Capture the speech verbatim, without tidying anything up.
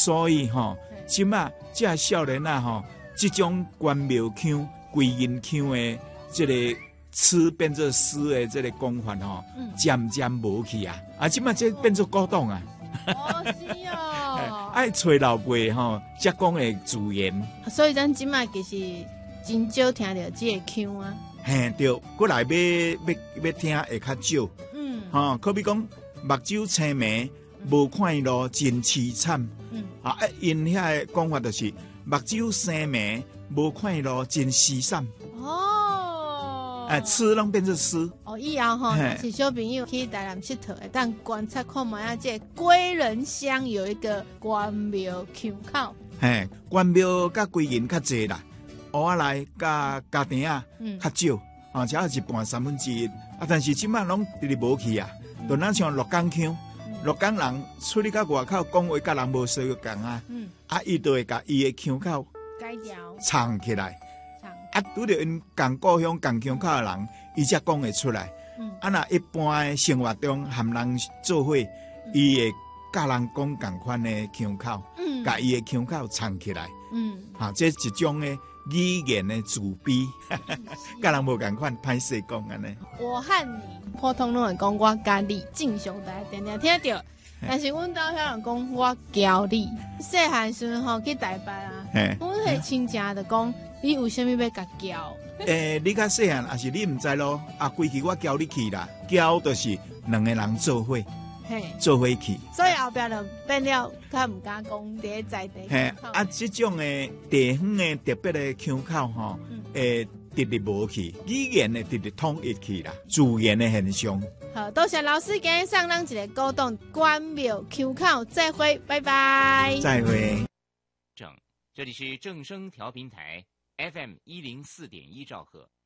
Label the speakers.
Speaker 1: 所以吼，即马这少年啊吼，这种关庙腔、归阴腔的这个词变作诗的这个讲法吼，渐渐无去啊！啊，即马这变作古董啊！
Speaker 2: 哦，是哦，
Speaker 1: 爱吹老辈吼，才讲的自然。
Speaker 2: 所以咱即马其实真少听到这个腔啊。
Speaker 1: 嘿，对，过来要要要听会较少。嗯，吼，可比讲目睭青眉，无看路真凄惨。嗯，啊，因遐讲法就是目睭生眉，无看路真凄惨。哦，哎，词拢变成诗。
Speaker 2: 哦，以后吼，是小朋友去台南佚佗，会当观察看卖啊，这归仁乡有一个关庙腔口。
Speaker 1: 嘿，关庙甲归仁较济啦。蚵仔来加家庭啊，较少，啊，只有一半三分之一，啊，但是即摆拢直直无去啊，就那像鹿港腔，鹿港人出去到外口讲话，甲人无相共啊，啊，伊就会甲伊的腔口
Speaker 2: 改调
Speaker 1: 藏起来，啊，拄着因共故乡共腔口的人，伊才讲会出来，啊，若一般的生活中含人做伙，伊会甲人讲共款的腔口，甲伊的腔口藏起来，嗯，啊，这一种的。语言的自卑，甲人无共款，歹势讲安尼。
Speaker 2: 我和你普通拢会讲我家你，正常台定定听得到。但是阮兜遐人讲我教你，细汉时吼去台北啊，阮迄亲戚就讲你为什么要甲教？
Speaker 1: 诶，你较细汉，还是你毋知咯？啊，规矩我教你去啦，教就是两个人做伙。做伙去，
Speaker 2: 所以后壁就变了，较唔敢讲伫在地。
Speaker 1: 嘿，啊，这种的地方的特别的腔口吼，诶，直直无去，语言的直直统一去啦，自然的现象。
Speaker 2: 好，多谢老师今日送咱一个古董关庙腔口，再会，拜拜。
Speaker 1: 再会。
Speaker 3: 正，这里是正声调频台 F M 一零四点一兆赫。